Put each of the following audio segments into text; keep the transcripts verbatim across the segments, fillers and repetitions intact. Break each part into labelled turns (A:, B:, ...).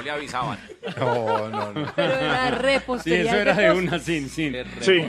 A: le avisaban.
B: No, no, no.
C: Pero la repostería.
D: Sí, eso era de una sin, sin.
E: Sí.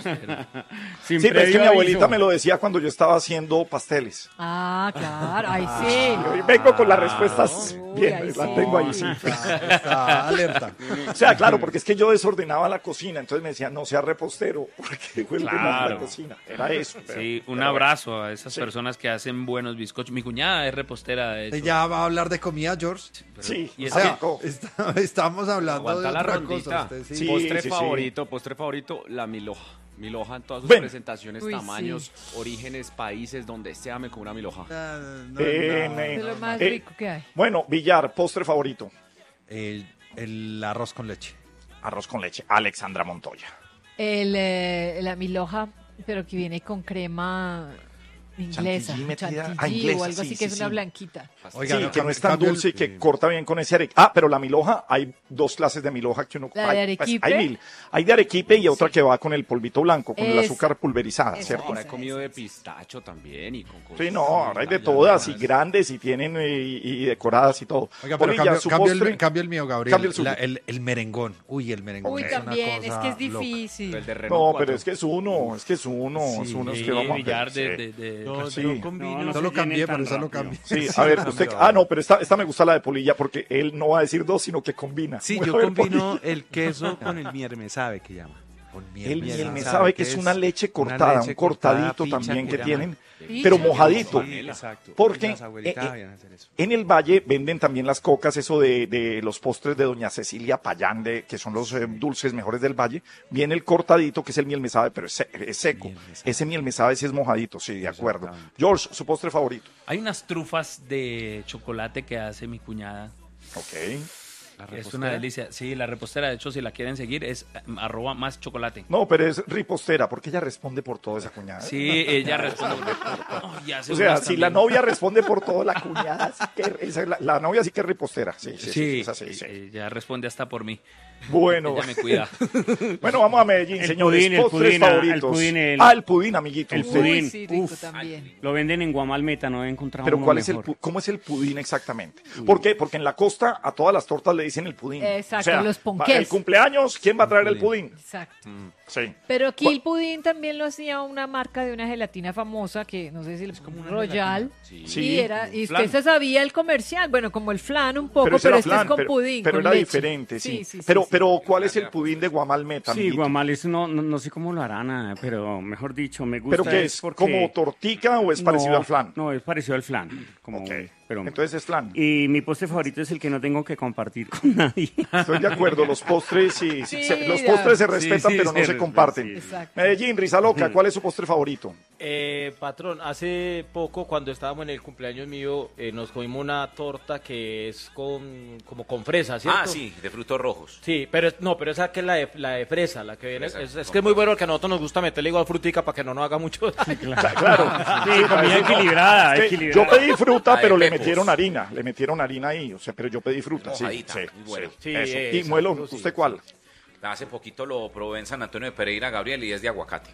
D: sin
E: Sí, pero es que mi
D: previo
E: abuelita
D: aviso.
E: me lo decía cuando yo estaba haciendo pasteles.
C: Ah, claro, ahí sí.
E: Y vengo con las respuestas
C: Uy,
E: bien,
C: ahí
E: las
C: sí.
E: tengo ahí, sí.
B: Está, está alerta.
E: O sea, claro, porque es que yo desordenaba la cocina, entonces me decían, no sea repostero, porque fue el tema de la
D: Claro.
E: cocina. Era eso. pero-
D: Sí, un
E: pero
D: abrazo a esas
E: Sí.
D: personas que hacen buenos bizcochos. Mi cuñada es repostera de eso.
B: Ella va a hablar de comida, George.
E: bueno, Sí,
D: Y
E: y
D: es
B: O sea,
E: rico.
B: está- estamos hablando
A: Aguanta
B: de
A: la
B: otra
A: rondita.
B: cosa. usted sí.
E: Sí,
A: postre
E: sí, sí.
A: favorito, postre favorito, la milhoja. Milhoja en todas sus
E: Ven.
A: presentaciones,
C: Uy,
A: tamaños, orígenes, países, donde sea me como una milhoja.
B: Ah, no,
E: Eh,
B: no,
E: me-
C: Es lo más
E: Eh,
C: rico que hay.
E: Bueno, Villar, postre favorito.
B: El, el arroz con leche.
E: Arroz con leche. Alexandra Montoya.
C: El, eh, la milhoja, pero que viene con crema inglesa,
E: Chantilly metida- ah,
C: chantilly
E: inglesa,
C: o algo
E: sí,
C: así
E: sí,
C: que es
E: sí.
C: una blanquita.
B: Oiga,
E: sí,
B: no,
E: que no
B: cam-
E: es tan
B: cambio el-
E: dulce y que
B: eh,
E: corta bien con ese arequipe. Ah, pero la milhoja, hay dos clases de milhoja que uno...
C: ¿La de
E: hay, pues,
C: arequipe?
E: hay mil. Hay de arequipe y otra
C: Sí.
E: que va con el polvito blanco, con el
C: Es-
E: azúcar pulverizada,
C: esa,
E: ¿cierto?
A: Ahora he
C: esa,
A: comido
C: esa,
A: de
C: esa.
A: pistacho también y con cosas
E: Sí, no,
A: así,
E: ahora hay de
A: ya
E: todas y
A: más.
E: grandes y tienen eh, y, y decoradas y todo.
B: Oiga, pero
E: Polilla,
B: cambio,
E: su
B: cambio
E: postre,
B: el, cambio el mío, Gabriel.
E: Cambio el suyo.
B: La- el, el merengón. Uy, el merengón.
C: Uy,
B: es una
C: también, es
B: cosa
C: que es
B: loca.
C: difícil.
A: El de Renault
E: No,
A: cuatro.
E: pero es que es uno, es que es uno,
B: Sí,
E: es uno, es
D: Sí,
E: que vamos a
D: Villar
E: ver,
D: de,
E: sí.
D: de, de-
F: Yo,
E: Sí.
F: yo combino.
D: No, no
B: Yo
D: se
B: lo cambié,
D: llenen
B: por
D: tan
B: eso lo
D: rápido.
B: cambié.
E: Sí, a ver, usted, ah, no, pero esta, esta me gusta la de Polilla porque él no va a decir dos, sino que combina.
F: Sí,
E: Voy
F: yo
E: a ver,
F: combino
E: Polilla.
F: el queso con el miel me sabe que llama.
B: Con
E: El miel me
F: me
E: sabe
F: sabe
E: que
F: que
E: es
F: es
E: una leche
F: una
E: cortada,
F: leche
E: un cortadito
F: cortada,
E: también
F: picha,
E: que
F: que
E: tienen,
C: llaman.
E: pero
C: Picha.
E: mojadito.
F: Panela, exacto.
E: Porque
F: Las abuelitas
E: eh, eh,
F: sabían hacer eso.
E: En el Valle venden también las cocas, eso de, de los postres de Doña Cecilia Payán, de, que son los eh, dulces mejores del Valle. Viene el cortadito, que es el miel me sabe, pero es, se- es seco.
F: Miel me sabe.
E: Ese miel me sabe si es mojadito, sí, de acuerdo.
F: Exactamente.
E: George, su postre favorito.
D: Hay unas trufas de chocolate que hace mi cuñada.
E: Ok.
F: La
D: Es
F: repostera.
D: una delicia. Sí, la repostera, de hecho, si la quieren seguir, es eh, arroba más chocolate.
E: No, pero es ripostera, porque ella responde por todo esa cuñada.
D: Sí, ella responde. Oh, ya sé
E: O sea,
D: unas
E: si la
D: también.
E: novia responde por todo, la cuñada sí que esa es la, la novia sí que es ripostera. Sí, sí, sí.
D: Sí,
E: esa sí, sí.
D: ella responde hasta por mí.
E: Bueno,
D: Ella me cuida.
E: bueno, vamos a Medellín,
D: El
E: señores.
D: pudín, el
E: Postres
D: pudín, ah, el
E: favoritos.
D: pudín, el-
E: Ah, el pudín, amiguito.
D: el
E: Sí.
D: pudín.
C: Uy, sí, rico
D: Uf.
C: también.
D: Lo venden en Guamalmeta, no he encontrado
E: Pero
D: uno
E: ¿cuál es el
D: mejor.
E: pu- cómo es el pudín exactamente? ¿Por qué? Porque en la costa a todas las tortas le dicen el pudín.
C: Exacto, los
E: va-
C: ponqués.
E: El cumpleaños, ¿quién va a traer el pudín?
C: Exacto.
E: Sí.
C: Pero aquí el pudín también lo hacía una marca de una gelatina famosa que no sé si es como un Royal.
A: Sí.
E: Sí.
C: Y, era, y usted
A: Flan.
C: se sabía el comercial, bueno, como el flan un poco, pero,
E: ese era
C: este
E: flan,
C: es con
E: pero,
C: pudín.
E: pero
C: con
E: era
C: leche.
E: diferente, sí.
C: Sí, sí, sí,
E: pero,
C: sí.
E: pero ¿cuál es el pudín de Guamalmeta?
D: Sí,
E: amiguito?
D: Guamales, no, no, no sé cómo lo harán, ah, pero mejor dicho, me gusta.
E: ¿Pero qué es?
D: porque-
E: ¿Como tortica o es parecido
D: No,
E: al flan?
D: No, es parecido al flan. Como,
E: Ok.
D: pero,
E: Entonces es flan.
D: Y mi postre favorito es el que no tengo que compartir con nadie.
E: Estoy de acuerdo, los postres sí, sí,
C: Sí,
E: se- los
C: ya.
E: postres se
D: Sí,
E: respetan,
D: sí,
E: pero
D: se
E: no se
D: respetan,
E: comparten.
D: sí.
C: Exacto.
E: Medellín, Risa Loca, ¿cuál es su postre favorito?
G: Eh, patrón, hace poco cuando estábamos en el cumpleaños mío eh, nos comimos una torta que es con como con fresa, ¿cierto?
A: Ah, sí, de frutos rojos.
G: Sí, pero es- no, pero esa que es la de, la de fresa, la que viene,
A: Fresa,
G: es, es
A: con
G: que es muy bueno porque a nosotros nos gusta meterle igual frutica para que no nos haga mucho daño.
E: Claro.
D: Sí, comida equilibrada,
E: Es que
D: equilibrada.
E: yo pedí fruta,
A: La
E: pero
A: de
E: le
A: pepos.
E: metieron harina, le metieron harina ahí, o sea, pero yo pedí fruta, sí,
A: Mojadita,
E: sí,
A: muy bueno.
E: sí,
G: Sí,
E: eso.
G: eh,
E: Y Muelón,
G: exacto, sí,
E: ¿usted
G: sí.
E: cuál?
A: Hace poquito lo probé en San Antonio de Pereira, Gabriel, y es de aguacate.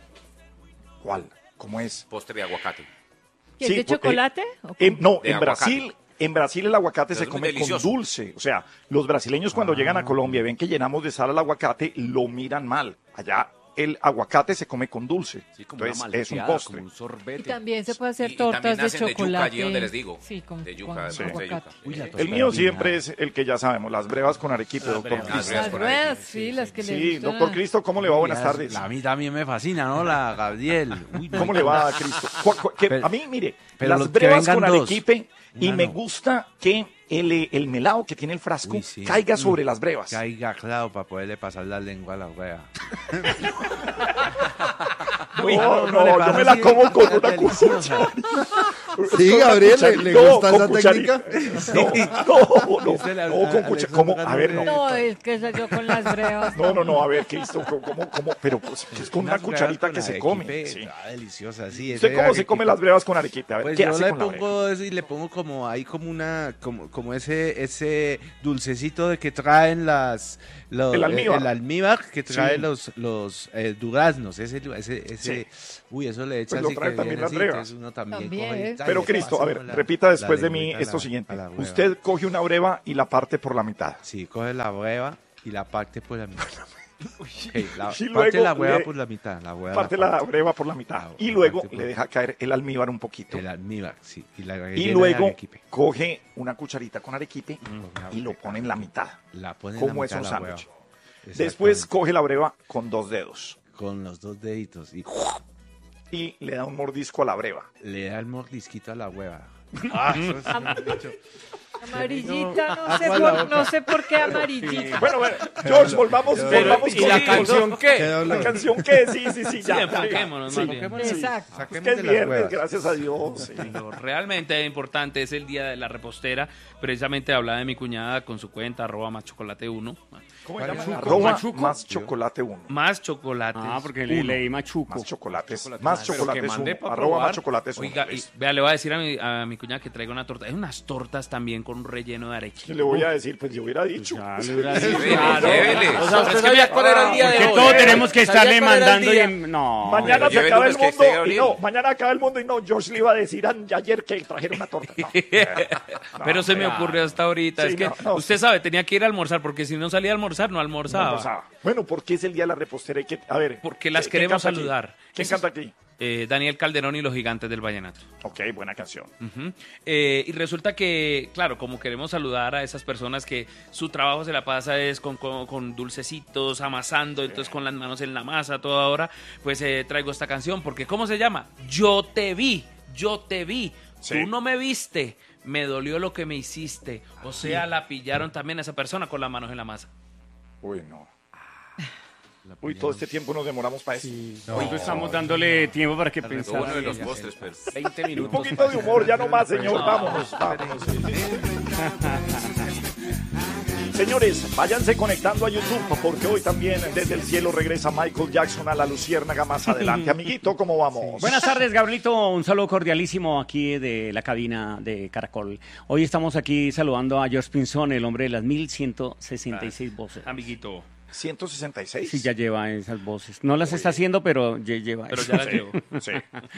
E: ¿Cuál? ¿Cómo es?
A: Postre de aguacate.
C: ¿Que es
E: Sí,
C: de
E: pues, eh,
C: chocolate? ¿O cómo?
E: En- no,
A: De
E: en
A: aguacate.
E: Brasil, en Brasil el aguacate
A: Pero
E: se
A: es muy
E: come con
A: delicioso.
E: dulce. O sea, los brasileños cuando llegan a Colombia y ven que llenamos de sal al aguacate, lo miran mal. Allá el aguacate se come con dulce.
A: Sí, como
E: Entonces
A: una
E: es un
A: malteada,
E: postre.
A: como un sorbete.
C: Y también se puede hacer
A: Y- y
C: tortas
A: también
C: de
A: hacen de yuca,
C: chocolate.
A: allí donde les digo.
C: Sí, con,
A: De yuca,
C: con
A: de postre de
C: aguacate.
A: yuca.
F: Uy, la
E: El
F: tostada
E: mío
F: divina.
E: siempre es el que ya sabemos, las brevas con arequipe, doctor
G: brevas.
E: Cristo.
A: Las
C: Las
A: con
C: ruedas,
A: arequipe,
C: sí, las que le
E: Sí,
C: gustan.
E: doctor Cristo, ¿cómo le va? Buenas
F: Uy,
E: tardes.
F: la- A mí también me fascina, ¿no? La Gabriel. Uy, no.
E: ¿Cómo le va a Cristo? Cu- cu- que
F: Pero-
E: a mí, mire,
F: pero
E: las
F: los que
E: brevas
F: vengan
E: con
F: dos.
E: arequipe y
F: Una
E: me
F: no.
E: gusta que el, el melado que tiene el frasco
F: Uy, sí.
E: caiga sobre las brevas.
F: Caiga claro para poderle pasar la lengua a la wea.
E: No, no, yo me la como con una cuchara.
B: Sí,
E: Con una
B: Gabriel, ¿le-
E: cuchara-
B: le
E: no,
B: gusta
E: con
B: esa
E: cucharita.
B: técnica?
E: No, no, no,
F: Usted le-
E: no, con
F: a-
E: cuchara.
F: a-
E: ¿Cómo?
F: a-
E: A ver, no.
C: No, es que esa yo con las brevas.
E: No, no, no, a ver, Cristo, ¿cómo, cómo? Pero pues, es con una
F: Unas brevas
E: cucharita
F: con
E: que se
F: arequipe,
E: come. Sí.
F: ah, deliciosa, sí.
E: ¿Usted
F: ese
E: cómo se
F: arequipe.
E: come las brevas con arequipe? A ver,
F: Pues
E: ¿qué
F: yo
E: hace
F: le
E: con la breva?
F: pongo eso y le pongo como ahí como una como como ese ese dulcecito de que traen las los-
E: El almíbar.
F: el almíbar que trae
E: Sí.
F: los los eh, duraznos, ese ese ese ese, uy, eso le echa
E: Pues lo
F: así
E: trae
F: que
E: también
F: viene
E: la
F: así,
E: breva.
F: entonces uno también,
C: También,
F: coge y
C: ¿eh?
F: tal,
E: Pero
F: le
E: Cristo, a
F: pasa
E: ver,
F: la-
E: repita después
F: la
E: de mí
F: lengüita a
E: esto
F: la-
E: siguiente.
F: a la hueva.
E: Usted coge una breva y la parte por la mitad.
F: Sí, coge la hueva y la parte por la mitad. Ok, la,
E: Y
F: parte
E: luego
F: la hueva
E: le-
F: por la mitad, la hueva
E: Parte
F: la
E: la breva por la mitad.
F: Ah,
E: Y
F: la
E: luego
F: parte por-
E: le deja caer el almíbar un poquito.
F: el almíbar, sí, y la
E: Y
F: rellena de
E: luego
F: arequipe.
E: coge una cucharita con arequipe
F: Mm.
E: y lo pone en la mitad.
F: La pone en la
E: Como es
F: mitad
E: un
F: de la
E: sándwich.
F: hueva.
E: Después
F: Exactamente.
E: coge la breva con dos dedos
F: Con los dos deditos y
E: y le da un mordisco a la breva.
F: le da el mordisquito a la hueva.
C: Amarillita, no sé,
F: Agua la
C: por, no sé por qué amarillita.
E: Bueno, bueno, George, volvamos, volvamos
G: ¿Y
E: con
G: la
E: Nico.
G: canción qué?
B: Quedó
E: La
B: la-
E: canción que sí, sí, sí,
D: Sí,
E: ya. ya.
D: enfoquémonos
E: Sí.
D: más bien.
C: Exacto.
E: Es
F: Saquemos
E: que es
F: de las
E: viernes,
F: huevas.
E: gracias a Dios. sí.
D: Lo realmente importante es el día de la repostera. Precisamente hablaba de mi cuñada con su cuenta, arroba más chocolate uno.
E: ¿Cómo
F: ¿Cuál
E: se llama?
F: es?
E: Arroba
D: Machuco.
E: más chocolate uno.
D: Más chocolates.
H: Ah, porque le
D: uno.
H: leí machuco.
E: Más chocolates.
A: Chocolates.
E: Más
A: Pero que
E: chocolates
A: mande
E: uno.
A: pa'
E: Arroba
A: probar.
E: más chocolates uno.
D: Oiga, y,
E: pues.
D: vea, le voy a decir a mi, a mi cuñada que traiga una torta. Hay unas tortas también con un relleno de arequipe.
E: ¿Qué le voy a decir? Pues yo hubiera dicho.
H: Ya le hubiera dicho.
A: Llévele,
G: Claro.
A: llévele.
G: O sea, usted
D: Es que
G: sabía
D: me-
G: cuál era el día de
H: Que
G: hoy.
H: todos tenemos que
G: ¿Sabía
H: estarle
G: cuál era el
H: mandando y
G: día?
H: en- no.
E: Mañana
A: Pero
E: se
A: lleve
E: acaba el
A: unos que
E: mundo
A: esté,
E: y
A: Gabriel.
E: no, mañana acaba el mundo y no, George le iba a decir a- ayer que trajera una torta. No.
D: Pero se me
E: ya.
D: ocurrió hasta ahorita.
E: Sí,
D: es que
E: no, no.
D: usted sabe, tenía que ir a almorzar porque si no salía a almorzar, no
E: No
D: almorzaba.
E: almorzaba. Bueno, ¿por qué es el día de la repostera? Hay que, a ver.
D: Porque las
E: ¿quién
D: queremos
E: canta aquí?
D: saludar.
E: ¿Quién
D: Eso es-
E: canta aquí?
D: Eh, Daniel Calderón y los Gigantes del Vallenato.
E: Ok, buena canción.
D: Ujú. Eh, y resulta que, claro, como queremos saludar a esas personas que su trabajo se la pasa es con, con, con dulcecitos, amasando, entonces con las manos en la masa toda hora, pues eh, traigo esta canción, porque ¿cómo se llama? Yo te vi, yo te vi,
E: Sí.
D: tú no me viste, me dolió lo que me hiciste. O sea, la pillaron también a esa persona con las manos en la masa.
E: Uy, no. Uy, todo este tiempo nos demoramos para eso.
H: Hoy estamos dándole tiempo para que
A: Lo
H: pensara.
A: bueno de los postres, pero...
G: veinte
E: Un
G: minutos.
E: poquito de humor, ya no más, señor. Vámonos, vámonos. Señores, váyanse conectando a YouTube porque hoy también desde el cielo regresa Michael Jackson a la Luciérnaga más adelante. Amiguito, ¿cómo vamos?
H: Buenas tardes, Gabrielito. Un saludo cordialísimo aquí de la cabina de Caracol. Hoy estamos aquí saludando a George Pinzón, el hombre de las mil ciento sesenta y seis voces.
D: Amiguito,
E: ciento sesenta y seis.
H: Sí, ya lleva esas voces. No las está haciendo, pero ya lleva
D: pero
H: eso.
D: ya la llevo.
E: Sí.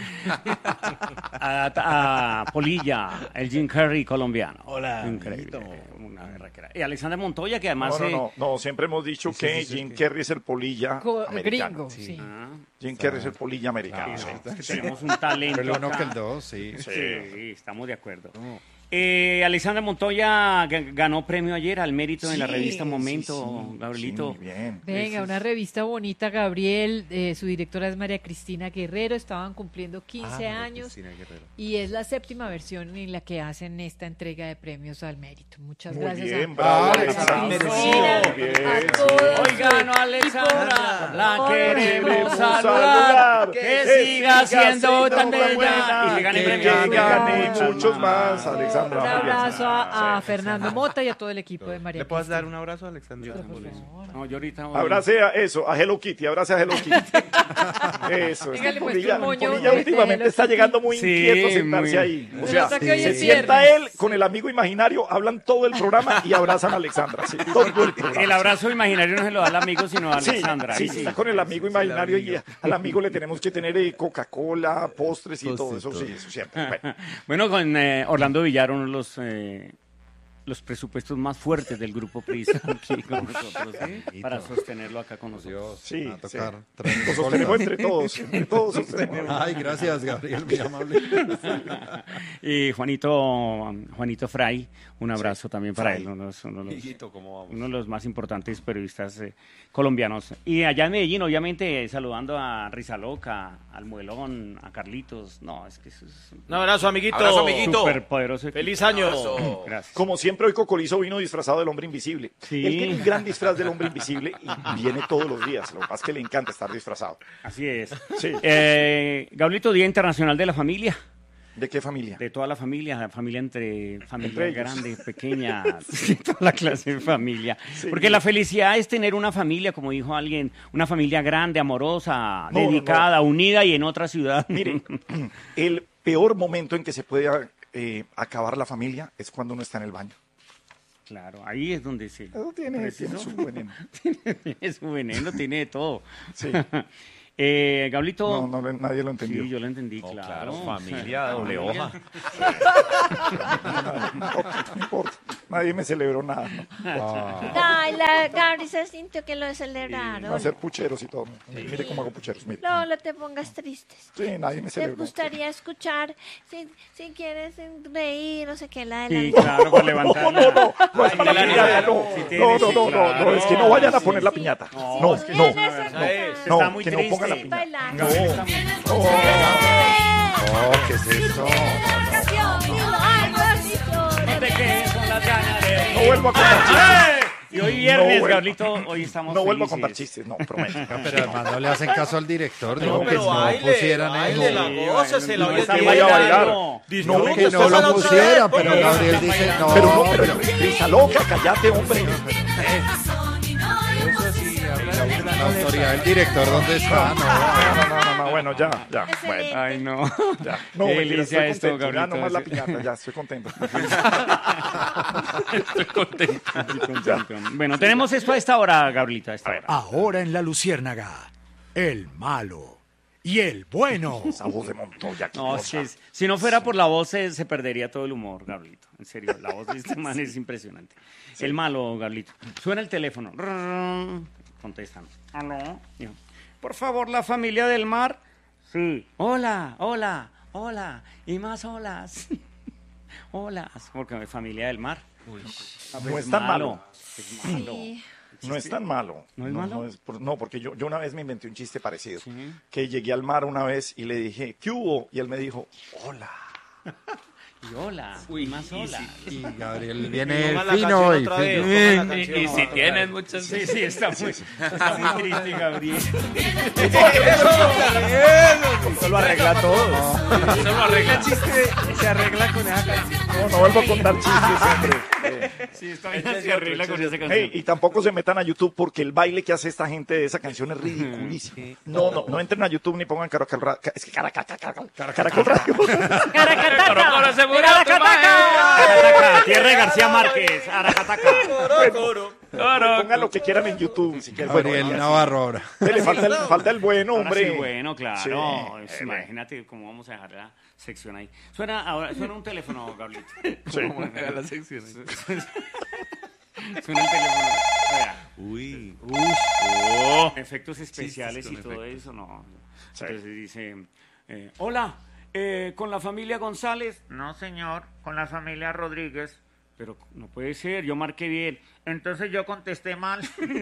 H: A, a Polilla, el Jim Carrey colombiano.
B: Hola,
H: Increíble.
B: amiguito.
H: Una berraquera. Y Alexander Montoya, que además...
E: No, no,
H: eh,
E: no, no, siempre hemos dicho que Jim Carrey es el polilla
C: Co-
E: americano.
C: Gringo, sí.
H: ah,
E: Jim Carrey es el polilla americano. sí.
H: tenemos un talento.
B: Pero el uno
H: acá.
B: que el dos, sí.
H: Sí, estamos de acuerdo. Eh, Alexander Montoya ga- ganó premio ayer al mérito en la
E: Sí,
H: revista
E: sí,
H: Momento,
E: sí,
H: Gabrielito.
E: sí, muy bien.
C: Venga, una revista bonita, Gabriel. eh, su directora es María Cristina Guerrero. Estaban cumpliendo quince
F: Ah,
C: años.
F: Cristina Guerrero.
C: Y es la séptima versión en la que hacen esta entrega de premios al mérito. Muchas
E: Muy
C: gracias
E: bien,
C: a,
E: bravo,
C: a
E: Alexandra.
C: Cristina,
E: Muy bien,
C: a
E: sí.
C: todos.
H: Hoy ganó Alexandra, la
C: Hola.
H: queremos
E: Queremos
H: saludar,
E: saludar,
H: que
E: que
H: siga
E: siga
H: siendo
E: siendo
H: tan
E: tan
H: bella
E: buena,
H: y que gane
E: que
H: premios.
E: gane
H: muchas
E: muchos más, Alexandra.
C: Un
E: Muy bien.
C: abrazo a, a
E: Sí.
C: Fernando Mota y a todo el equipo de María
F: ¿Le puedes dar
C: Cristina.
F: un abrazo a Alexandra?
C: Pero, por favor.
H: No, yo ahorita voy-
E: Abrace a eso, a Hello Kitty, abrace a Hello Kitty. Eso, es que
C: Dígale, pues,
E: Polilla,
C: tu moño
E: Polilla
C: de
E: últimamente
C: Hello
E: está
C: Kitty.
E: llegando muy
H: Sí,
E: inquieto a sentarse
H: muy-
E: ahí. O
C: Pero
E: sea,
C: hasta que hoy
E: se
C: es
E: sienta
C: viernes.
E: él con el amigo imaginario, hablan todo el programa y abrazan a Alexandra. Sí, todo el programa.
H: El abrazo imaginario no se lo da al amigo, sino a
E: Sí,
H: Alexandra.
E: sí,
H: ahí sí.
E: está con el amigo imaginario y al amigo le tenemos que tener eh, Coca-Cola, postres y todo eso, sí, eso siempre. Bueno,
H: Bueno, con eh, Orlando Villar, uno de los, eh, los presupuestos más fuertes del grupo Prisa, aquí con nosotros, ¿sí? Para sostenerlo acá con nosotros.
B: Dios,
E: Sí,
B: me va a
E: sí.
B: tocar. traer
E: nos
B: mis
E: sostenemos
B: bolsas.
E: entre todos, entre todos sostenemos.
B: Ay, gracias, Gabriel, muy amable.
H: Y Juanito, Juanito Fray, un abrazo también para
E: Fray.
H: él, uno de los, uno de los-
A: Hijito, ¿cómo vamos?
H: uno de los más importantes periodistas eh, colombianos. Y allá en Medellín, obviamente, saludando a Rizaloca, al Muelón, a Carlitos. No, es que eso es
G: Un abrazo, amiguito.
A: Abrazo, amiguito.
H: súper poderoso. equipo.
G: Feliz año.
A: Abrazo.
H: Gracias.
E: Como siempre, hoy Cocolizo vino disfrazado del hombre invisible.
H: Sí.
E: Él tiene un gran disfraz del hombre invisible y viene todos los días. Lo que pasa es que le encanta estar disfrazado.
H: Así es.
E: Sí.
H: Eh, Gablito, Día Internacional de la Familia.
E: ¿De qué familia?
H: De toda la familia, la familia entre familia
E: Entre ellos.
H: grande, pequeña, de toda la clase de familia. Porque la felicidad es tener una familia, como dijo alguien, una familia grande, amorosa,
E: No,
H: dedicada, unida y en otra ciudad.
E: Mire, el peor momento en que se puede eh, acabar la familia es cuando uno está en el baño.
H: Claro, ahí es donde se...
E: Eso tiene,
H: preciso.
E: tiene su veneno.
H: Tiene su veneno, tiene de todo.
E: Sí.
H: Eh, Gablito.
E: No, no, le- nadie lo entendió.
H: Sí, yo lo entendí,
A: No,
H: claro.
A: claro, familia, doble hoja.
E: No importa, no importa. Nadie me celebró nada. ¿no?
I: Ay, la Gabri se sintió que lo celebraron.
E: Hacer pucheros y todo. Mire cómo hago pucheros. Mire.
I: No, no te pongas tristes.
E: Sí, nadie me
I: ¿Te
E: celebró.
I: gustaría escuchar, si, si quieres reír, no sé qué, la de
H: Sí,
I: la...
H: claro, para levantar.
E: No, no, no, no es para la
H: Ay,
E: piñata, no.
H: sí
E: No,
H: tienes,
E: no,
H: sí,
E: no, no,
H: claro.
E: no, es que no vayan a
H: Sí,
E: poner la
H: sí.
E: piñata.
H: No,
E: No,
H: es que
E: no,
H: eso no es verdad.
G: Eso
E: no,
H: está muy
E: que no pongan la
H: triste.
E: piñata.
I: Bailar.
E: No,
H: No,
E: no, ¿qué es eso?
H: no te quedes con las ganas de...
E: No vuelvo a contar chistes.
H: Y hoy viernes,
E: No, güey.
H: Gablito, hoy estamos
E: No vuelvo a
H: felices.
E: contar chistes, no, prometo.
B: No, pero además no le hacen caso al director. Dijo
G: No,
B: que
G: pero
B: no
G: baile,
B: pusieran
G: baile,
B: eso.
G: la goza, se la
H: No
G: oye
H: está
E: que
G: bien.
E: vaya a bailar.
H: bailando.
E: No,
B: Que
G: Disfrute,
B: no
G: usted
B: lo
G: otra
B: pusieran,
G: vez,
B: pero
G: póngalo.
B: Gabriel dice no.
E: Pero no, pero risa loca, cállate, hombre.
B: La autoridad del director, ¿dónde está? No.
E: No, no, no, no, bueno, ya, ya. Bueno,
I: Excelente.
H: Ay, no.
E: ya. No,
H: Qué
E: mentira,
H: delicia
E: estoy
H: esto,
E: contento. Ya
H: Gabrielito.
E: nomás la piñata, ya estoy contento.
H: Estoy contento. Bueno, tenemos esto a esta hora, Gabrielito, a esta hora.
J: Ahora en La Luciérnaga, el malo y el bueno.
E: Esa voz de Montoya. qué
H: No,
E: cosa.
H: si, es- si no fuera por la voz se, se perdería todo el humor, Gabrielito. En serio, la voz de este man es impresionante. El malo, Gabrielito. Suena el teléfono. Rrrr. Contestan. ¿Aló? Dijo, por favor, la familia del mar. Sí. Hola, hola, hola. Y más olas. Olas. Porque es familia del mar.
E: No es tan malo.
H: Es malo.
I: Sí.
E: No es tan malo.
H: ¿No es malo?
E: es por- no, porque yo, yo una vez me inventé un chiste parecido. Que llegué al mar una vez y le dije, ¿qué hubo? Y él me dijo, hola.
H: Y hola. y más olas.
B: Y Gabriel viene
G: Ponga la
B: fino
G: canción
B: y
G: otra vez,
B: fino.
G: ponga la
D: Y,
G: canción.
D: y si tienen muchas...
H: Sí, sí, está muy, está muy triste, Gabriel.
G: Eso lo arregla todo.
D: Eso lo arregla.
H: Se arregla con esa canción.
E: No, no vuelvo a contar chistes, hombre. Eh,
H: Sí, está bien, se arregla con esa canción.
E: hey, y tampoco se metan a YouTube porque el baile que hace esta gente de esa canción es ridiculísimo. No, no, no entren a YouTube ni pongan Caracol Radio. Es que Caracol, Caracol, Caracol Radio.
D: Corocoro se murió, tu
H: Aracataca, Tierra de García Márquez, Aracataca.
D: Coro.
E: Pongan lo que quieran en YouTube. Si quieren. Bueno,
B: Gabriel
E: y así.
B: Navarro ahora.
E: Le falta el, falta el bueno,
H: Ahora
E: hombre.
H: sí, bueno, claro.
E: Sí,
H: Pues,
E: eh,
H: imagínate cómo vamos a dejar la sección ahí. Suena ahora, suena un teléfono, Gabrielito.
E: Sí.
H: Vamos a dejar la sección ahí. Suena el teléfono. Vea.
F: Uy.
H: Oh, efectos especiales
F: Chistes
H: y
F: con
H: todo
F: efectos.
H: eso, no.
E: Sí.
H: Entonces dice, eh, hola, eh, ¿con la familia González? No, señor, con la familia Rodríguez. Pero no puede ser, yo marqué bien. Entonces yo contesté mal.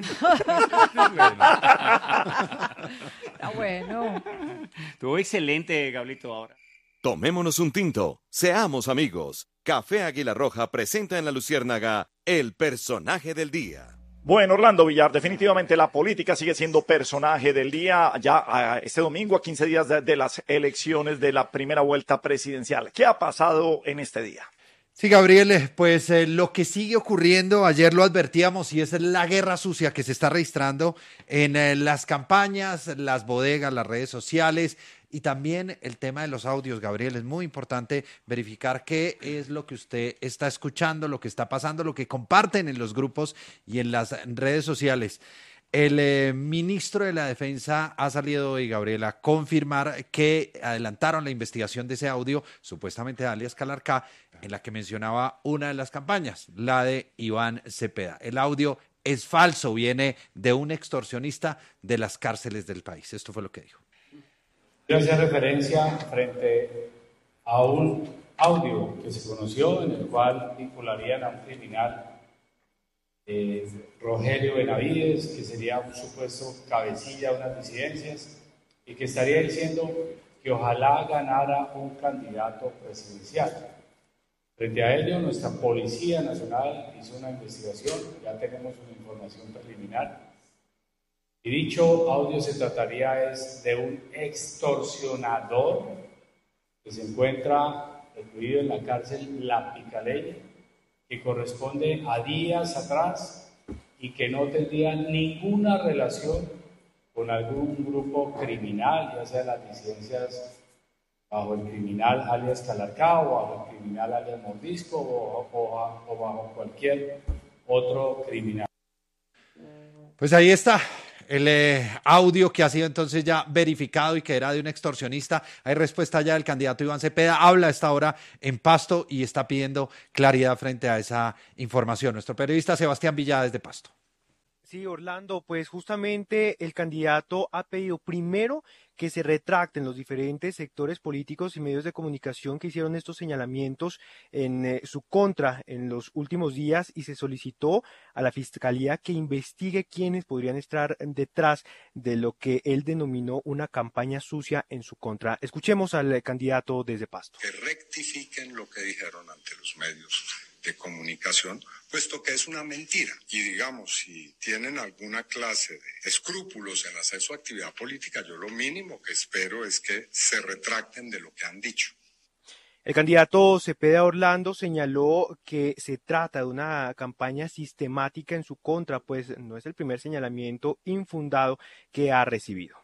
C: Está bueno.
H: Estuvo excelente, Gablito, ahora.
K: Tomémonos un tinto, seamos amigos. Café Águila Roja presenta en La Luciérnaga el personaje del día.
E: Bueno, Orlando Villar, definitivamente la política sigue siendo personaje del día ya a este domingo, a quince días de, de las elecciones de la primera vuelta presidencial. ¿Qué ha pasado en este día?
B: Sí, Gabriel, eh, pues eh, lo que sigue ocurriendo, ayer lo advertíamos, y es la guerra sucia que se está registrando en eh, las campañas, las bodegas, las redes sociales y también el tema de los audios, Gabriel. Es muy importante verificar qué es lo que usted está escuchando, lo que está pasando, lo que comparten en los grupos y en las redes sociales. El eh, ministro de la Defensa ha salido hoy, Gabriel, a confirmar que adelantaron la investigación de ese audio, supuestamente de alias Calarcá, en la que mencionaba una de las campañas, la de Iván Cepeda. El audio es falso, viene de un extorsionista de las cárceles del país. Esto fue lo que dijo.
L: Quiero hacer referencia frente a un audio que se conoció en el cual vincularían a un criminal, eh, Rogelio Benavides, que sería un supuesto cabecilla de unas disidencias y que estaría diciendo que ojalá ganara un candidato presidencial. Frente a ello, nuestra Policía Nacional hizo una investigación, ya tenemos una información preliminar, y dicho audio se trataría es de un extorsionador que se encuentra recluido en la cárcel La Picaleña, que corresponde a días atrás y que no tendría ninguna relación con algún grupo criminal, ya sea las disidencias bajo el criminal alias Calarcá o bajo el criminal alias Mordisco o, o, o bajo cualquier otro criminal.
B: Pues ahí está. el eh, audio que ha sido entonces ya verificado y que era de un extorsionista. Hay respuesta ya del candidato Iván Cepeda. Habla a esta hora en Pasto y está pidiendo claridad frente a esa información. Nuestro periodista Sebastián Villada desde Pasto.
M: Sí, Orlando, pues justamente el candidato ha pedido primero que se retracten los diferentes sectores políticos y medios de comunicación que hicieron estos señalamientos en eh, su contra en los últimos días y se solicitó a la Fiscalía que investigue quiénes podrían estar detrás de lo que él denominó una campaña sucia en su contra. Escuchemos al candidato desde Pasto.
N: Que rectifiquen lo que dijeron ante los medios de comunicación, puesto que es una mentira. Y digamos, si tienen alguna clase de escrúpulos en hacer su actividad política, yo lo mínimo que espero es que se retracten de lo que han dicho.
M: El candidato Cepeda Orlando señaló que se trata de una campaña sistemática en su contra, pues no es el primer señalamiento infundado que ha recibido.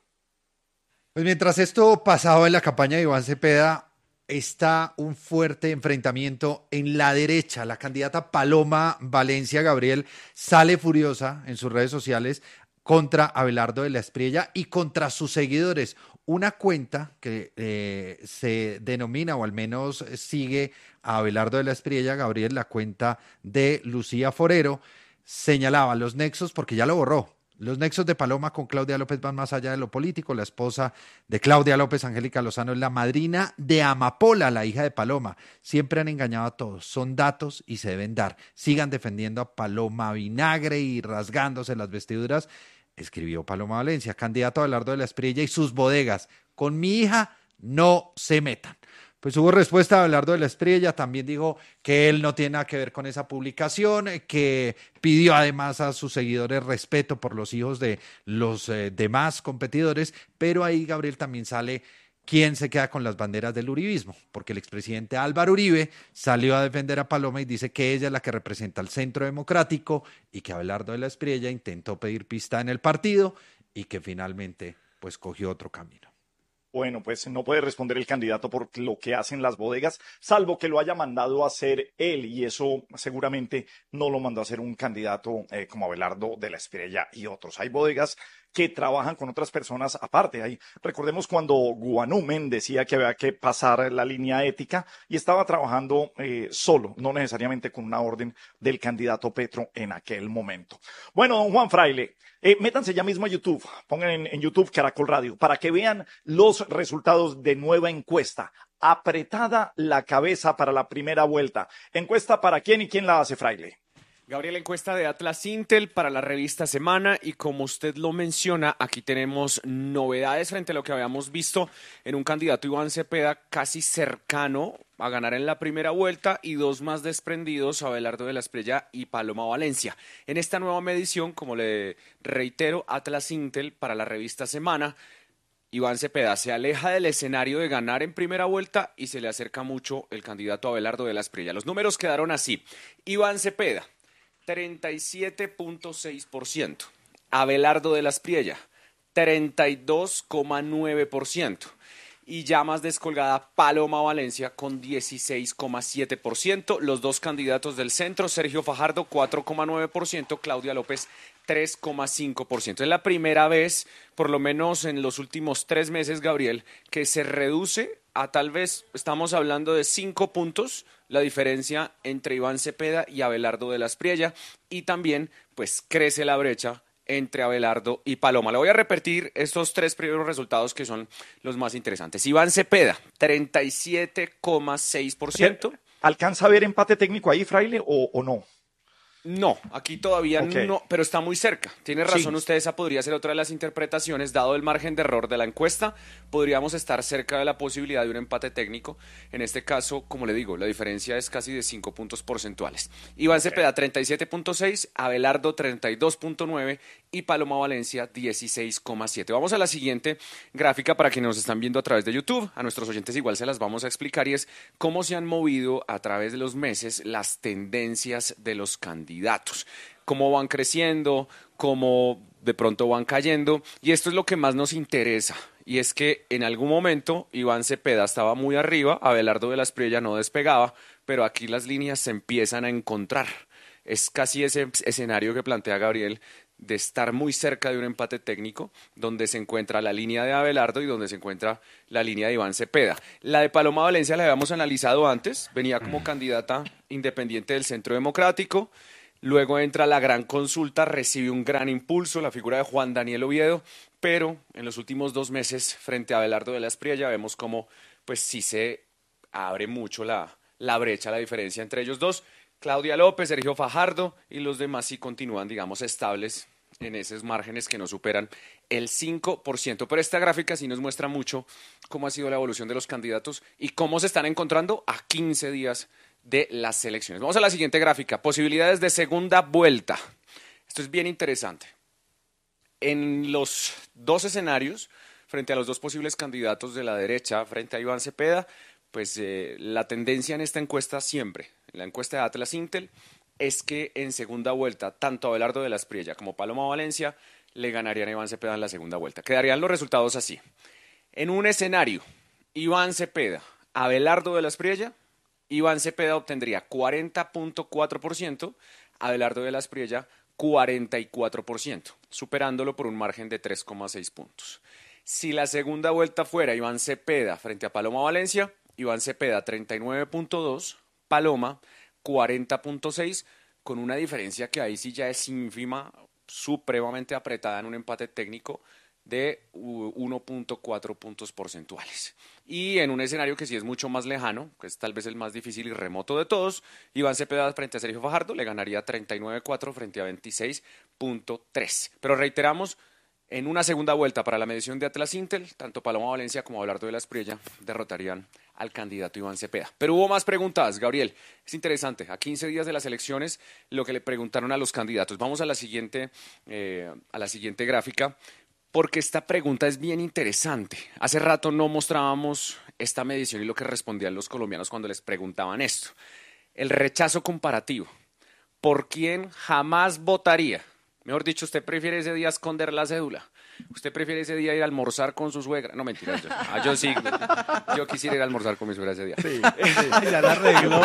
B: Pues mientras esto pasaba en la campaña de Iván Cepeda, está un fuerte enfrentamiento en la derecha. La candidata Paloma Valencia Gabriel sale furiosa en sus redes sociales contra Abelardo de la Espriella y contra sus seguidores. Una cuenta que eh, se denomina, o al menos sigue a Abelardo de la Espriella Gabriel, la cuenta de Lucía Forero, señalaba los nexos, porque ya lo borró. Los nexos de Paloma con Claudia López van más allá de lo político. La esposa de Claudia López, Angélica Lozano, es la madrina de Amapola, la hija de Paloma. Siempre han engañado a todos. Son datos y se deben dar. Sigan defendiendo a Paloma Vinagre y rasgándose las vestiduras. Escribió Paloma Valencia, candidato a Abelardo de la Espriella y sus bodegas. Con mi hija no se metan. Pues hubo respuesta de Abelardo de la Espriella, también dijo que él no tiene nada que ver con esa publicación, que pidió además a sus seguidores respeto por los hijos de los eh, demás competidores, pero ahí Gabriel también sale quién se queda con las banderas del uribismo, porque el expresidente Álvaro Uribe salió a defender a Paloma y dice que ella es la que representa al centro democrático y que Abelardo de la Espriella intentó pedir pista en el partido y que finalmente pues cogió otro camino.
E: Bueno, pues no puede responder el candidato por lo que hacen las bodegas, salvo que lo haya mandado a hacer él, y eso seguramente no lo mandó a hacer un candidato eh, como Abelardo de la Espriella y otros. Hay bodegas que trabajan con otras personas aparte. Ahí, recordemos cuando Guanumen decía que había que pasar la línea ética y estaba trabajando eh, solo, no necesariamente con una orden del candidato Petro en aquel momento. Bueno, don Juan Fraile, eh, métanse ya mismo a YouTube, pongan en, en YouTube Caracol Radio, para que vean los resultados de nueva encuesta. Apretada la cabeza para la primera vuelta. ¿Encuesta para quién y quién la hace, Fraile?
O: Gabriel, encuesta de Atlas Intel para la revista Semana, y como usted lo menciona, aquí tenemos novedades frente a lo que habíamos visto en un candidato Iván Cepeda casi cercano a ganar en la primera vuelta y dos más desprendidos, Abelardo de la Espriella y Paloma Valencia. En esta nueva medición, como le reitero, Atlas Intel para la revista Semana, Iván Cepeda se aleja del escenario de ganar en primera vuelta y se le acerca mucho el candidato Abelardo de la Espriella. Los números quedaron así: Iván Cepeda, treinta y siete punto seis por ciento. Abelardo de la Espriella, treinta y dos coma nueve por ciento. Y ya más descolgada Paloma Valencia con dieciséis coma siete por ciento. Los dos candidatos del centro, Sergio Fajardo, cuatro coma nueve por ciento. Claudia López, tres coma cinco por ciento. Es la primera vez, por lo menos en los últimos tres meses, Gabriel, que se reduce a tal vez, estamos hablando de cinco puntos, la diferencia entre Iván Cepeda y Abelardo de la Espriella, y también pues crece la brecha entre Abelardo y Paloma. Le voy a repetir estos tres primeros resultados que son los más interesantes. Iván Cepeda, treinta y siete coma seis por ciento.
E: ¿Alcanza a ver empate técnico ahí, Fraile, o, o no?
O: No, aquí todavía
E: Okay.
O: no, pero está muy cerca. Tiene razón
E: Sí.
O: usted, esa podría ser otra de las interpretaciones. Dado el margen de error de la encuesta, podríamos estar cerca de la posibilidad de un empate técnico. En este caso, como le digo, la diferencia es casi de cinco puntos porcentuales. Iván okay. Cepeda, treinta y siete punto seis, Abelardo, treinta y dos punto nueve y Paloma Valencia, dieciséis coma siete. Vamos a la siguiente gráfica para quienes nos están viendo a través de YouTube. A nuestros oyentes igual se las vamos a explicar, y es cómo se han movido a través de los meses las tendencias de los candidatos. Datos, cómo van creciendo, cómo de pronto van cayendo, y esto es lo que más nos interesa, y es que en algún momento Iván Cepeda estaba muy arriba, Abelardo de la Espriella no despegaba, pero aquí las líneas se empiezan a encontrar. Es casi ese escenario que plantea Gabriel de estar muy cerca de un empate técnico, donde se encuentra la línea de Abelardo y donde se encuentra la línea de Iván Cepeda. La de Paloma Valencia la habíamos analizado antes, venía como candidata independiente del Centro Democrático, luego entra la gran consulta, recibe un gran impulso, la figura de Juan Daniel Oviedo, pero en los últimos dos meses, frente a Abelardo de la Espriella, vemos como pues sí se abre mucho la, la brecha, la diferencia entre ellos dos. Claudia López, Sergio Fajardo y los demás sí continúan, digamos, estables en esos márgenes que no superan el cinco por ciento. Pero esta gráfica sí nos muestra mucho cómo ha sido la evolución de los candidatos y cómo se están encontrando a quince días de las elecciones. Vamos a la siguiente gráfica, posibilidades de segunda vuelta. Esto es bien interesante. En los dos escenarios, frente a los dos posibles candidatos de la derecha, frente a Iván Cepeda, pues eh, la tendencia en esta encuesta siempre, en la encuesta de Atlas Intel, es que en segunda vuelta, tanto Abelardo de la Espriella como Paloma Valencia le ganarían a Iván Cepeda en la segunda vuelta. Quedarían los resultados así. En un escenario, Iván Cepeda, Abelardo de la Espriella, Iván Cepeda obtendría cuarenta punto cuatro por ciento, Abelardo de la Espriella cuarenta y cuatro por ciento, superándolo por un margen de tres coma seis puntos. Si la segunda vuelta fuera Iván Cepeda frente a Paloma Valencia, Iván Cepeda treinta y nueve punto dos, Paloma cuarenta punto seis, con una diferencia que ahí sí ya es ínfima, supremamente apretada en un empate técnico de uno punto cuatro puntos porcentuales. Y en un escenario que sí es mucho más lejano, que es tal vez el más difícil y remoto de todos, Iván Cepeda frente a Sergio Fajardo le ganaría treinta y nueve punto cuatro frente a veintiséis punto tres. Pero reiteramos, en una segunda vuelta para la medición de Atlas Intel, tanto Paloma Valencia como Abelardo de la Espriella derrotarían al candidato Iván Cepeda. Pero hubo más preguntas, Gabriel. Es interesante, a quince días de las elecciones, lo que le preguntaron a los candidatos. Vamos a la siguiente, eh, a la siguiente gráfica, porque esta pregunta es bien interesante. Hace rato no mostrábamos esta medición y lo que respondían los colombianos cuando les preguntaban esto. El rechazo comparativo. ¿Por quién jamás votaría? Mejor dicho, ¿usted prefiere ese día esconder la cédula? ¿Usted prefiere ese día ir a almorzar con su suegra? No, mentira. Yo, ah, yo sí. Yo quisiera ir a almorzar con mi suegra ese día. Sí, sí, ya la arregló.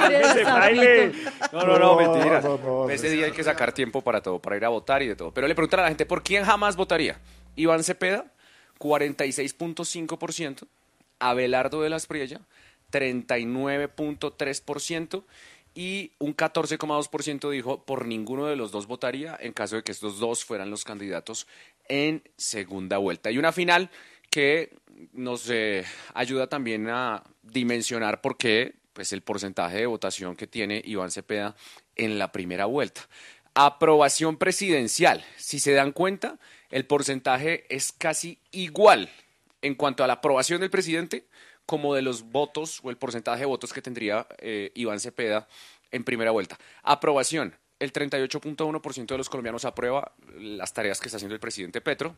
O: No, no, no, mentira. No, no, no, ese día hay que sacar tiempo para todo, para ir a votar y de todo. Pero le preguntan a la gente, ¿por quién jamás votaría? Iván Cepeda, cuarenta y seis punto cinco por ciento. Abelardo de la Espriella, treinta y nueve punto tres por ciento. Y un catorce coma dos por ciento dijo por ninguno de los dos votaría en caso de que estos dos fueran los candidatos en segunda vuelta. Y una final que nos eh, ayuda también a dimensionar por qué pues, el porcentaje de votación que tiene Iván Cepeda en la primera vuelta. Aprobación presidencial. Si se dan cuenta, el porcentaje es casi igual en cuanto a la aprobación del presidente como de los votos o el porcentaje de votos que tendría eh, Iván Cepeda en primera vuelta. Aprobación, el treinta y ocho punto uno por ciento de los colombianos aprueba las tareas que está haciendo el presidente Petro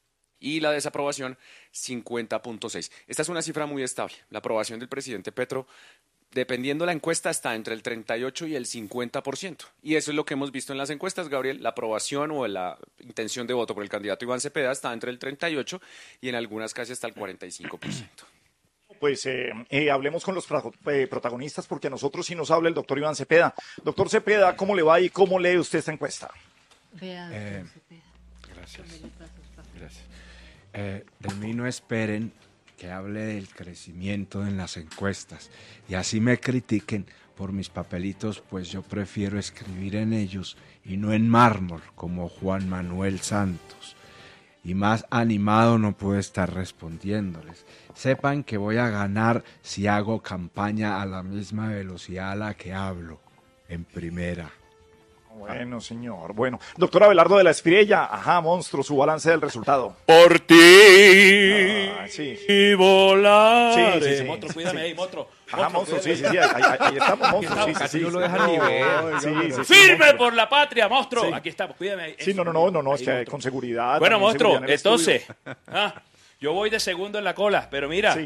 O: y la desaprobación, cincuenta punto seis por ciento. Esta es una cifra muy estable. La aprobación del presidente Petro, dependiendo de la encuesta, está entre el treinta y ocho y el cincuenta por ciento. Y eso es lo que hemos visto en las encuestas, Gabriel. La aprobación o la intención de voto por el candidato Iván Cepeda está entre el treinta y ocho y en algunas casi hasta el cuarenta y cinco por ciento.
E: Pues eh, eh, hablemos con los pro- eh, protagonistas porque a nosotros sí nos habla el doctor Iván Cepeda. Doctor Cepeda, ¿cómo le va y cómo lee usted esta encuesta?
C: Vea,
J: Eh, gracias. Gracias. Eh, de mí no esperen que hable del crecimiento en las encuestas y así me critiquen por mis papelitos, pues yo prefiero escribir en ellos y no en mármol como Juan Manuel Santos. Y más animado no puedo estar respondiéndoles. Sepan que voy a ganar si hago campaña a la misma velocidad a la que hablo, en primera.
E: Bueno, señor. Bueno, doctor Abelardo de la Espriella, ajá, monstruo, su balance del resultado.
P: Por ti
E: ah, sí.
P: y volar.
E: Sí, sí, sí.
P: Monstruo, cuídame
E: sí.
P: ahí, monstruo.
E: Ajá, monstruo, sí, sí, sí, ahí, ahí, ahí estamos, monstruo, sí, sí, sí.
D: no lo dejan ni ver.
E: Sí, sí, sí,
P: ¡Firme
E: monstruo.
P: por la patria, monstruo!
E: Sí.
P: Aquí estamos, cuídame ahí.
E: Sí, no, no, no, no, no, es que con seguridad.
P: Bueno,
E: también
P: monstruo,
E: seguridad en el
P: entonces,
E: estudio.
P: ah, yo voy de segundo en la cola, pero mira,
E: Sí.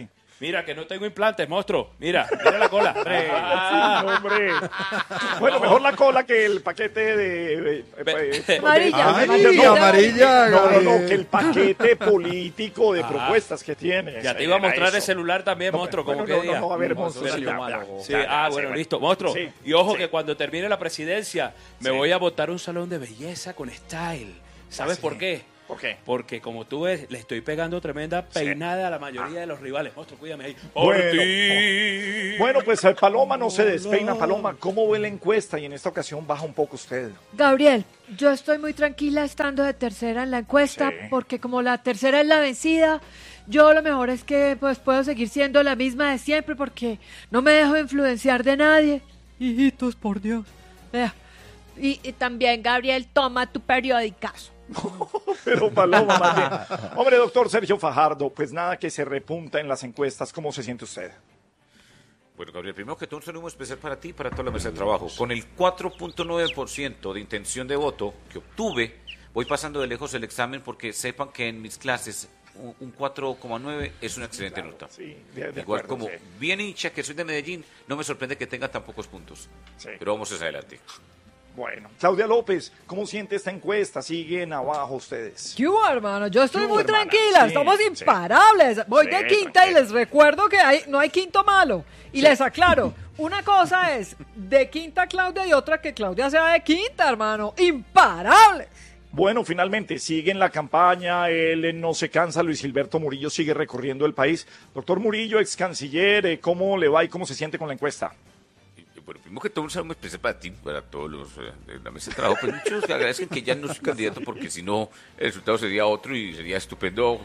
P: Mira que no tengo implantes, monstruo. Mira, mira la cola.
E: Sí, hombre. Bueno, mejor la cola que el paquete de... eh, eh,
C: Amarilla,
E: de-
B: amarilla,
E: no,
B: amarilla,
E: No, no, no,
B: Gabriel.
E: que el paquete político de
P: Ah.
E: propuestas que tiene.
P: Ya
E: Esa
P: te iba a
E: era
P: mostrar
E: eso.
P: el celular también,
E: No,
P: monstruo.
E: bueno,
P: como
E: no,
P: que
E: no,
P: día.
E: no, a ver,
P: No,
E: monstruo,
P: salió
E: ya,
P: malo.
E: ya,
P: Sí,
E: ya, ya,
P: ah,
E: sí,
P: bueno,
E: bueno.
P: listo, monstruo.
E: Sí,
P: Y ojo
E: sí.
P: que cuando termine la presidencia me
E: Sí.
P: voy a botar un salón de belleza con style. ¿Sabes
E: sí.
P: por qué?
E: ¿Por qué?
P: Porque como tú ves, le estoy pegando tremenda peinada a la mayoría de los rivales. Monstruo, cuídame ahí. Por
E: Bueno,
P: ti.
E: Bueno, pues eh, Paloma no se despeina. Paloma, ¿cómo ve la encuesta? Y en esta ocasión baja un poco usted.
C: Gabriel, yo estoy muy tranquila estando de tercera en la encuesta,
E: Sí.
C: porque como la tercera es la vencida, yo lo mejor es que pues puedo seguir siendo la misma de siempre, porque no me dejo influenciar de nadie. Hijitos, por Dios. Vea. Y, y también, Gabriel, toma tu periodicazo.
E: Pero Paloma, más bien. Hombre, doctor Sergio Fajardo, pues nada que se repunta en las encuestas. ¿Cómo se siente usted?
A: Bueno, Gabriel, primero que todo, un saludo especial para ti y para toda la mesa de trabajo. Con el cuatro punto nueve por ciento de intención de voto que obtuve, voy pasando de lejos el examen porque sepan que en mis clases un un cuatro coma nueve es una excelente nota.
E: Sí, de, de
A: Igual
E: acuerdo,
A: como
E: sí.
A: bien hincha que soy de Medellín, no me sorprende que tenga tan pocos puntos.
E: Sí.
A: Pero vamos hacia adelante.
E: Bueno, Claudia López, ¿cómo siente esta encuesta? ¿Siguen abajo ustedes?
C: ¿Qué hubo, hermano? Yo estoy
E: ¿Qué hubo,
C: muy
E: hermana?
C: tranquila,
E: Sí,
C: estamos
E: sí.
C: imparables. Voy
E: Sí,
C: de quinta y
E: tranquila.
C: les recuerdo que hay, no hay quinto malo. Y les aclaro, una cosa es de quinta Claudia y otra que Claudia sea de quinta, hermano. Imparables.
E: Bueno, finalmente siguen la campaña, él eh, no se cansa, Luis Gilberto Murillo sigue recorriendo el país. Doctor Murillo, ex canciller, eh, ¿cómo le va y cómo se siente con la encuesta?
A: Bueno, primero que todo, un saludo especial para ti, para todos los eh, de la mesa de trabajo. Pues muchos agradecen que ya no soy candidato porque si no, el resultado sería otro y sería estupendo.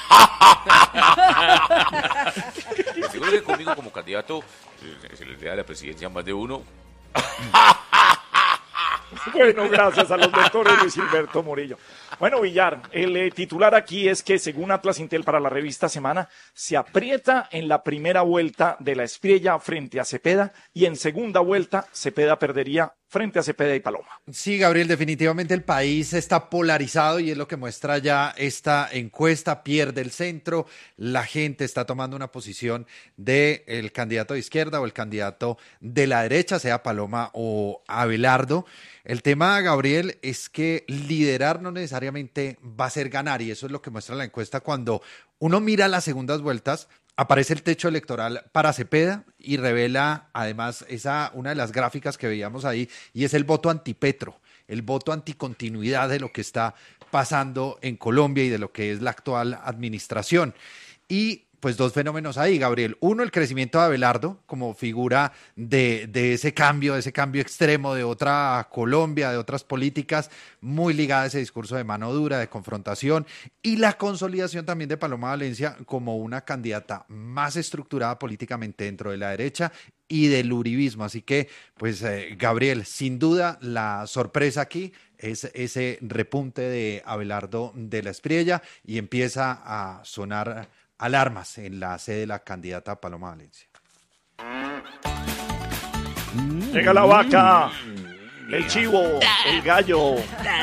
A: Seguro que conmigo como candidato eh, se les da la presidencia a más de uno.
E: Bueno, gracias a los doctores Luis Gilberto Murillo. Bueno, Villar, el eh, titular aquí es que según Atlas Intel para la revista Semana, se aprieta en la primera vuelta de la Espriella frente a Cepeda y en segunda vuelta Cepeda perdería frente a Cepeda y Paloma.
B: Sí, Gabriel, definitivamente el país está polarizado y es lo que muestra ya esta encuesta. Pierde el centro, la gente está tomando una posición del el candidato de izquierda o el candidato de la derecha, sea Paloma o Abelardo. El tema, Gabriel, es que liderar no necesariamente va a ser ganar y eso es lo que muestra la encuesta. Cuando uno mira las segundas vueltas, aparece el techo electoral para Cepeda y revela además esa una de las gráficas que veíamos ahí y es el voto antipetro, el voto anticontinuidad de lo que está pasando en Colombia y de lo que es la actual administración. Y pues dos fenómenos ahí, Gabriel. Uno, el crecimiento de Abelardo como figura de, de ese cambio, de ese cambio extremo de otra Colombia, de otras políticas, muy ligada a ese discurso de mano dura, de confrontación, y la consolidación también de Paloma Valencia como una candidata más estructurada políticamente dentro de la derecha y del uribismo. Así que, pues, eh, Gabriel, sin duda la sorpresa aquí es ese repunte de Abelardo de la Espriella y empieza a sonar alarmas en la sede de la candidata Paloma Valencia.
E: Llega la vaca, el chivo, el gallo,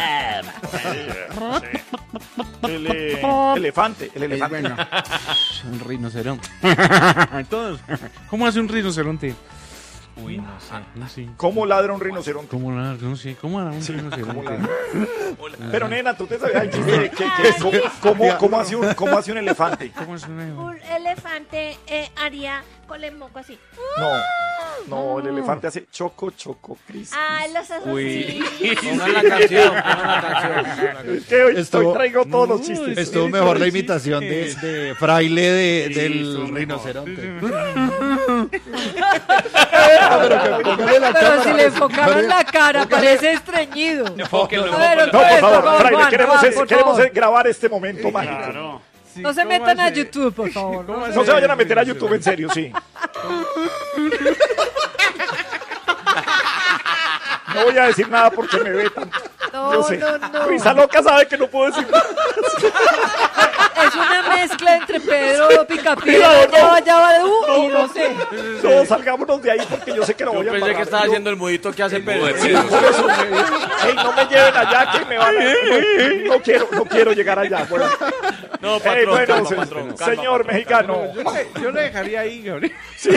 E: el eh, elefante, el elefante.
F: bueno. Un rinoceronte. Todos. ¿Cómo hace un rinoceronte? Uy, no sé. No sé.
E: ¿Cómo ladra un rinoceronte?
F: ¿Cómo ladra? No sé. ¿Cómo ladra un rinoceronte?
E: Pero nena, tú te sabías el chiste de que, que- ¿cómo, cómo, cómo hace un, cómo hace un elefante?
F: ¿Cómo hace un
I: Un elefante eh, haría con el moco así.
E: No, no, el elefante hace choco, choco, cris.
I: Ah, los hace
E: Uy.
I: así.
G: Pongan la canción, pongan la canción.
E: Es que hoy,
B: Estuvo-
E: hoy traigo todos los chistes.
B: Estuvo mejor la imitación de, de Fraile de, del rinoceronte.
C: Pero si le enfocaran la cara, parece estreñido.
E: Enfóquenlo,
C: A ver,
E: No,
C: otra
E: por
C: vez,
E: favor,
C: Juan,
E: Fraile,
C: Juan,
E: queremos,
C: Juan,
E: es-
C: por
E: queremos
C: favor.
E: grabar este momento mágico.
C: No se metan a YouTube, por favor. No,
E: No se vayan a meter a YouTube, en serio, sí. No voy a decir nada porque me vetan.
C: No,
E: Yo sé.
C: no, no.
E: Risa loca sabe que no puedo decir nada.
C: Es una mezcla entre Pedro Picapiedra,
E: No, no.
C: Yaba Yaba de U y no sé.
E: No, salgámonos de ahí porque yo sé que no
G: Yo
E: voy a
G: pensé
E: parar.
G: que estaba
E: Yo-
G: haciendo el mudito que hace Pedro.
E: Sí, por eso me- Ey, no me lleven allá que me van a... No, no quiero, no quiero llegar allá. Bueno,
O: No,
E: Eh,
O: patrón,
E: bueno,
O: calma,
E: se-
O: patrón, calma,
E: señor
O: patrón,
E: mexicano.
F: Yo le, yo le dejaría ahí, Gabriel.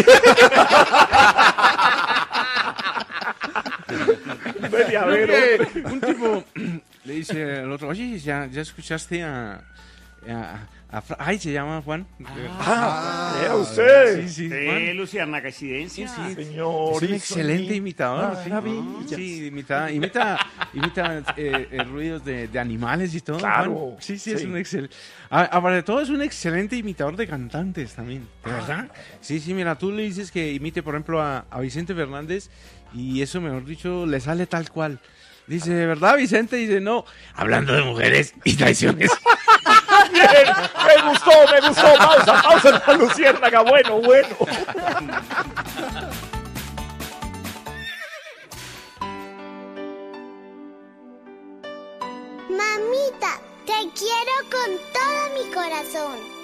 E: Vete a ver,
F: Creo
E: hombre.
F: que un tipo le dice al otro, oye, ¿ya, ya escuchaste a... a- a Fra- Ay, se llama Juan.
E: Ah, vea usted.
F: Sí, sí,
H: De
F: Juan.
H: Luciana Coincidencia.
F: Sí, sí.
E: Señor.
F: Es un excelente imitador. sí.
E: Maravillas.
F: Sí, imita, imita, imita eh, eh, ruidos de, de animales y todo.
E: Claro,
F: Juan. Sí, sí, es
E: sí.
F: un excelente. Aparte de todo, es un excelente imitador de cantantes también. ¿De verdad? Sí, sí, mira, tú le dices que imite, por ejemplo, a, a Vicente Fernández y eso, mejor dicho, le sale tal cual. Dice, ¿de verdad, Vicente? Dice, no, hablando de mujeres y traiciones.
E: Bien, me gustó, me gustó. Pausa, pausa en la luciérnaga. Bueno, bueno.
Q: Mamita, te quiero con todo mi corazón.